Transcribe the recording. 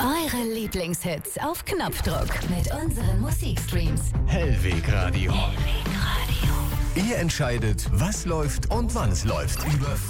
Eure Lieblingshits auf Knopfdruck mit unseren Musikstreams. Hellweg Radio. Ihr entscheidet, was läuft und wann es läuft. Über